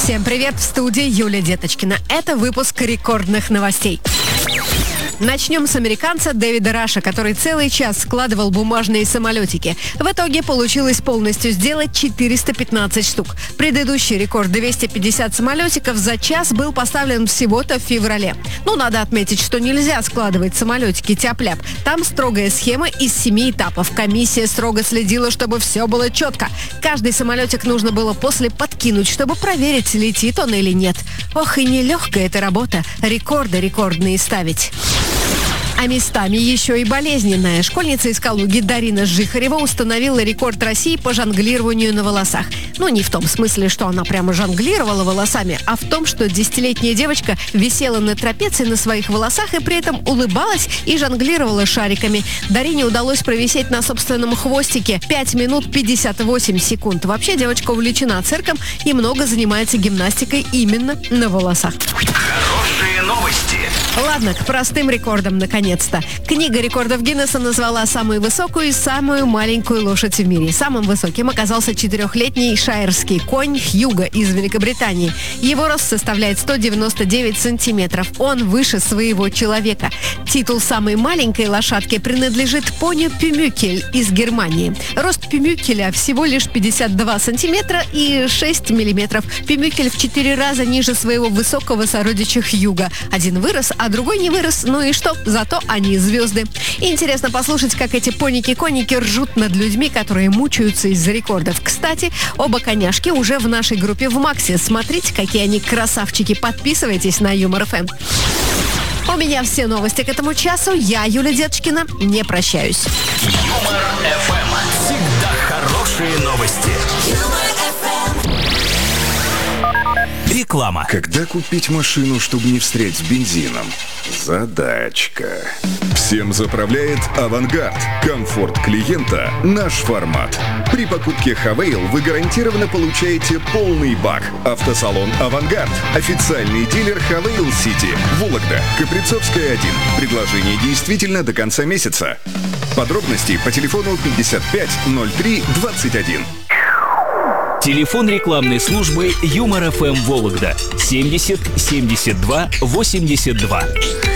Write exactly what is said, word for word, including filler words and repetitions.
Всем привет, в студии Юлия Деточкина. Это выпуск рекордных новостей. Начнем с американца Дэвида Раша, который целый час складывал бумажные самолетики. В итоге получилось полностью сделать четыреста пятнадцать штук. Предыдущий рекорд двести пятьдесят самолетиков за час был поставлен всего-то в феврале. Ну, надо отметить, что нельзя складывать самолетики тяп-ляп. Там строгая схема из семи этапов. Комиссия строго следила, чтобы все было четко. Каждый самолетик нужно было после подкинуть, чтобы проверить, летит он или нет. Ох, и нелегкая эта работа. Рекорды рекордные ставить. А местами еще и болезненная. Школьница из Калуги Дарина Жихарева установила рекорд России по жонглированию на волосах. Ну, не в том смысле, что она прямо жонглировала волосами, а в том, что десятилетняя девочка висела на трапеции на своих волосах и при этом улыбалась и жонглировала шариками. Дарине удалось провисеть на собственном хвостике пять минут пятьдесят восемь секунд. Вообще девочка увлечена цирком и много занимается гимнастикой именно на волосах. Хорошие новости. Ладно, к простым рекордам наконец-то. Книга рекордов Гиннесса назвала самую высокую и самую маленькую лошадь в мире. Самым высоким оказался четырехлетний шайерский конь Хьюго из Великобритании. Его рост составляет сто девяносто девять сантиметров. Он выше своего человека. Титул самой маленькой лошадки принадлежит пони Пюмюкель из Германии. Рост Пюмюкеля всего лишь пятьдесят два сантиметра и шесть миллиметров. Пюмюкель в четыре раза ниже своего высокого сородича Хьюго. Один вырос, а другой не вырос. Ну и что? Зато они звезды. Интересно послушать, как эти поники-коники ржут над людьми, которые мучаются из-за рекордов. Кстати, оба коняшки уже в нашей группе в Максе. Смотрите, какие они красавчики. Подписывайтесь на Юмор эф эм. У меня все новости к этому часу. Я, Юлия Деточкина, не прощаюсь. Юмор эф эм. Всегда хорошие новости. Реклама. Когда купить машину, чтобы не встрять с бензином? Задачка. Всем заправляет «Авангард». Комфорт клиента – наш формат. При покупке Хавейл вы гарантированно получаете полный бак. Автосалон «Авангард». Официальный дилер Хавейл Сити. Вологда. Каприцовская, один. Предложение действительно до конца месяца. Подробности по телефону пятьдесят пять ноль три двадцать один. Телефон рекламной службы Юмор эф эм Вологда семьдесят семьдесят два восемьдесят два.